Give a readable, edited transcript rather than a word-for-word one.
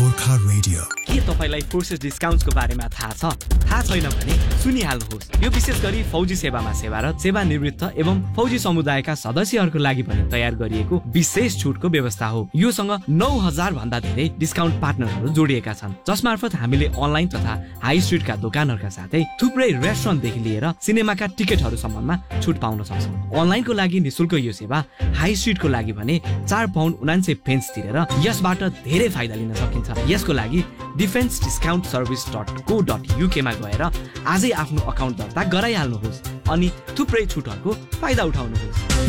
Gorkha radio. के तपाईलाई forces डिस्काउन्ट्सको बारेमा थाहा छ? थाहा छैन भने सुनिहाल्नुहोस्। यो विशेष गरी फौजी सेवामा सेवारत, सेवानिवृत्त एवं फौजी समुदायका सदस्यहरूको लागि पनि तयार गरिएको विशेष छुटको व्यवस्था हो। योसँग 9000 भन्दा धेरै डिस्काउन्ट पार्टनरहरू जोडिएका छन्, जसमार्फत हामीले अनलाइन तथा हाई स्ट्रिटका दोकानहरूका साथै थुप्रै रेस्टुरेन्टदेखि लिएर सिनेमाका टिकटहरूसम्ममा छुट पाउन सक्छौँ। अनलाइनको लागि निशुल्क यो सेवा, हाई स्ट्रिटको लागि भने 4 पाउन्ड 79 पेन्स तिरेर यसबाट धेरै फाइदा लिन सकिन्छ। यसको लागि defensediscountservice.co.uk मा गएर आजै आफ्नो अकाउन्ट दर्ता गराइहाल्नुहोस् अनि थुप्रै छुटहरूको फाइदा उठाउनुहोस्।